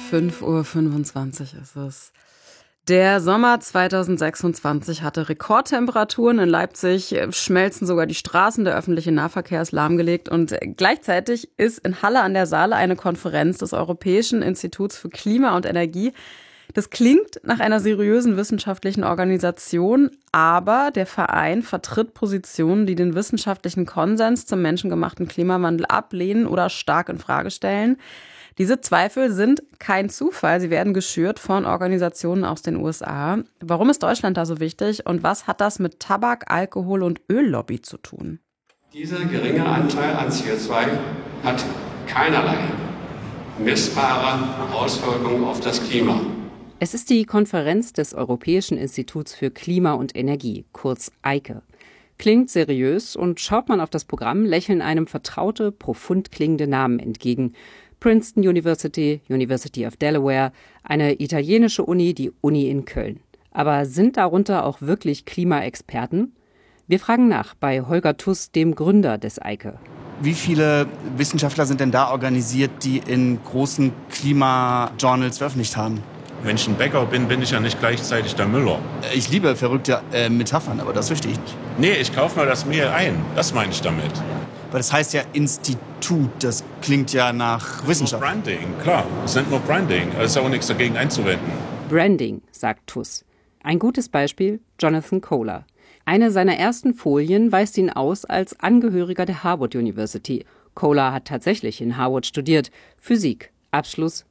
5:25 Uhr ist es. Der Sommer 2026 hatte Rekordtemperaturen. In Leipzig schmelzen sogar die Straßen, der öffentliche Nahverkehr ist lahmgelegt. Und gleichzeitig ist in Halle an der Saale eine Konferenz des Europäischen Instituts für Klima und Energie. Das klingt nach einer seriösen wissenschaftlichen Organisation, aber der Verein vertritt Positionen, die den wissenschaftlichen Konsens zum menschengemachten Klimawandel ablehnen oder stark in Frage stellen. Diese Zweifel sind kein Zufall. Sie werden geschürt von Organisationen aus den USA. Warum ist Deutschland da so wichtig und was hat das mit Tabak-, Alkohol- und Öllobby zu tun? Dieser geringe Anteil an CO2 hat keinerlei messbare Auswirkungen auf das Klima. Es ist die Konferenz des Europäischen Instituts für Klima und Energie, kurz EIKE. Klingt seriös und schaut man auf das Programm, lächeln einem vertraute, profund klingende Namen entgegen. Princeton University, University of Delaware, eine italienische Uni, die Uni in Köln. Aber sind darunter auch wirklich Klimaexperten? Wir fragen nach bei Holger Tuss, dem Gründer des EIKE. Wie viele Wissenschaftler sind denn da organisiert, die in großen Klimajournals veröffentlicht haben? Wenn ich ein Bäcker bin, bin ich ja nicht gleichzeitig der Müller. Ich liebe verrückte Metaphern, aber das verstehe ich nicht. Nee, ich kaufe mir das Mehl ein. Das meine ich damit. Aber das heißt ja Institut, das klingt ja nach Wissenschaft. Branding, klar. Es nennt nur Branding. Es ist auch nichts dagegen einzuwenden. Branding, sagt Tuss. Ein gutes Beispiel, Jonathan Kohler. Eine seiner ersten Folien weist ihn aus als Angehöriger der Harvard University. Kohler hat tatsächlich in Harvard studiert. Physik, Abschluss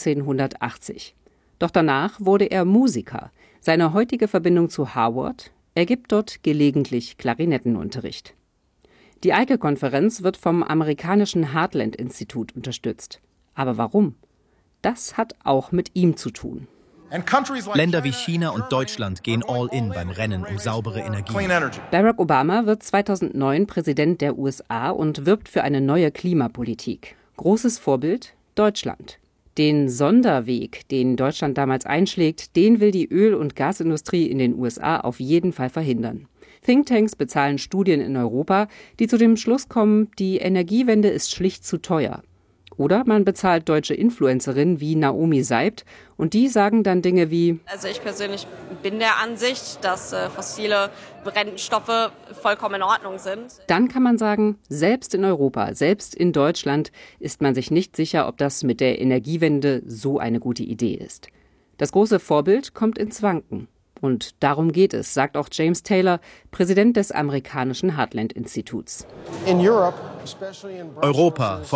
1980. Doch danach wurde er Musiker. Seine heutige Verbindung zu Harvard? Er gibt dort gelegentlich Klarinettenunterricht. Die EIKE-Konferenz wird vom amerikanischen Heartland-Institut unterstützt. Aber warum? Das hat auch mit ihm zu tun. Länder wie China und Deutschland gehen all in beim Rennen um saubere Energie. Barack Obama wird 2009 Präsident der USA und wirbt für eine neue Klimapolitik. Großes Vorbild Deutschland. Den Sonderweg, den Deutschland damals einschlägt, den will die Öl- und Gasindustrie in den USA auf jeden Fall verhindern. Thinktanks bezahlen Studien in Europa, die zu dem Schluss kommen, die Energiewende ist schlicht zu teuer. Oder man bezahlt deutsche Influencerinnen wie Naomi Seibt und die sagen dann Dinge wie: Also ich persönlich bin der Ansicht, dass fossile Brennstoffe vollkommen in Ordnung sind. Dann kann man sagen, selbst in Europa, selbst in Deutschland ist man sich nicht sicher, ob das mit der Energiewende so eine gute Idee ist. Das große Vorbild kommt ins Wanken. Und darum geht es, sagt auch James Taylor, Präsident des amerikanischen Heartland-Instituts. Europa,